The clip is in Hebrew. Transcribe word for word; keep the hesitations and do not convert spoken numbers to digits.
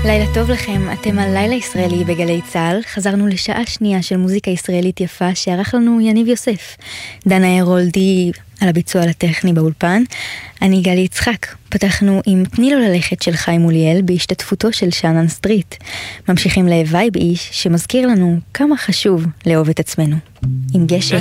לילה טוב לכם, אתם על לילה ישראלי בגלי צהל. חזרנו לשעה שנייה של מוזיקה ישראלית יפה שערך לנו יניב יוסף. דנה הרולדי על הביצוע הטכני באולפן. אני גלי יצחק. פתחנו עם תני לו ללכת של חיים מוליאל בהשתתפותו של שאנן סטריט. ממשיכים לווייב איש שמזכיר לנו כמה חשוב לאהוב את עצמנו. עם גשם.